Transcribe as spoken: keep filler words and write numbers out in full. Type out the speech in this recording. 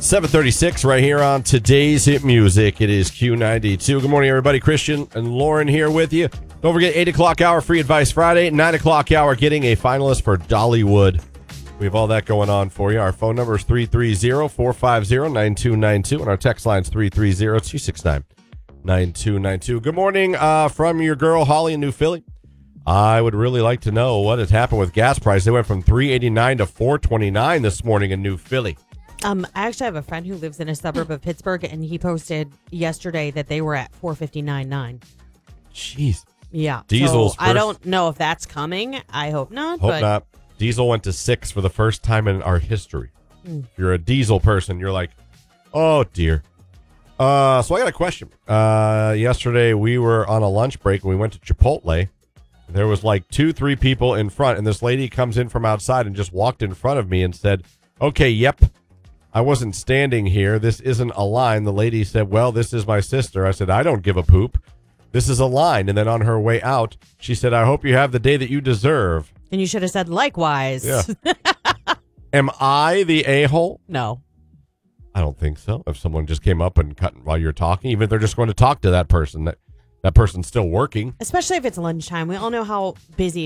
seven thirty-six right here on today's Hit Music. It is Q ninety-two. Good morning, everybody. Christian and Lauren here with you. Don't forget, eight o'clock hour, Free Advice Friday. nine o'clock hour, getting a finalist for Dollywood. We have all that going on for you. Our phone number is three three zero, four five zero, nine two nine two, and our text line is three three zero, two six nine, nine two nine two. Good morning uh, from your girl, Holly in New Philly. I would really like to know what has happened with gas prices. They went from three eighty-nine to four twenty-nine this morning in New Philly. Um, I actually have a friend who lives in a suburb of Pittsburgh, and he posted yesterday that they were at four fifty-nine nine. Jeez. Yeah. Diesel's So I don't know if that's coming. I hope not. Hope but not. Diesel went to six for the first time in our history. Mm. If you're a diesel person, you're like, oh, dear. Uh, so I got a question. Uh, yesterday, we were on a lunch break, and we went to Chipotle. There was like two, three people in front, and this lady comes in from outside and just walked in front of me and said, okay, yep, I wasn't standing here. This isn't a line. The lady said, well, this is my sister. I said, I don't give a poop. This is a line. And then on her way out, she said, I hope you have the day that you deserve. And you should have said likewise. Yeah. Am I the a-hole? No. I don't think so. If someone just came up and cut while you're talking, even if they're just going to talk to that person, that, that person's still working. Especially if it's lunchtime. We all know how busy